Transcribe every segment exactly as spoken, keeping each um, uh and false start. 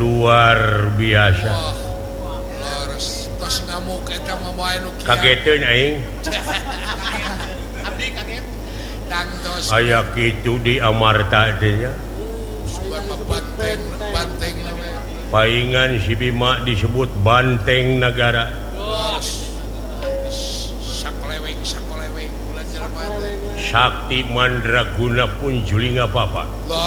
luar biasa kagetnya aing aya kitu di Amarta teh nya paingan si Bima disebut banteng negara Sakti Mandraguna pun julinga papa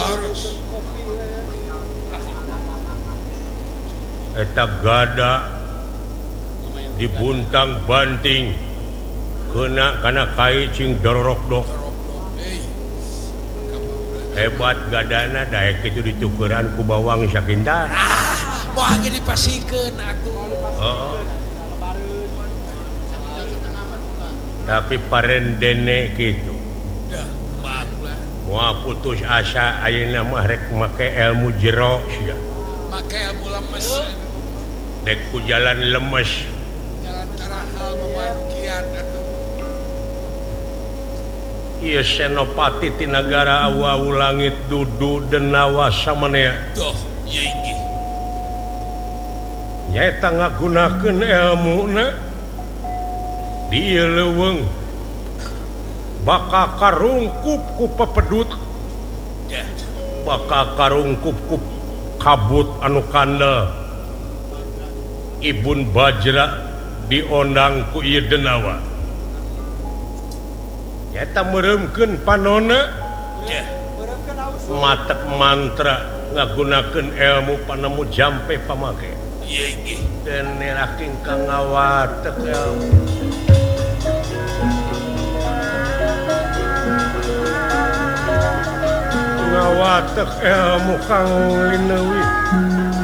eta gada dibuntang banting kena kana kai cing dorok dok hebat gadana daek itu ditukeran ku bawang sakinta wah ge dipasikeun atuh oh. Tapi parendene gitu mau putus asa ayeuna mah rek make ilmu jero sia make ilmu lemes dek ku jalan lemes jalan tarahal memarukian atuh ieu senopati ti nagara awu-awu langit dudu denawa samanea doh ieu inggih nyaeta ngagunakeun ilmuna di ieu leuweung bakal karungkup ku pepedut bakal karungkup ku kabut anu kandel Ibun Bajra diondang ku ieu denawa nyata meuremkeun panonna matek mantra ngagunakeun ilmu panemu jampe pamake ieu inggih dan neraking ka ngawatek ilmu ngawatek ilmu kang linewi